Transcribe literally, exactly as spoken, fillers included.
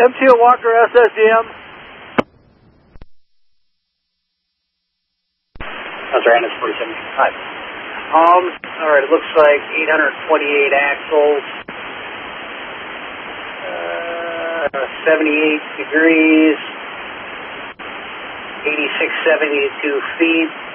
M T O Walker S S D M. That's right, it's forty-seven. Hi. Um, alright, it looks like eight hundred twenty-eight axles, uh, seventy-eight degrees, eighty-six, seventy-two feet.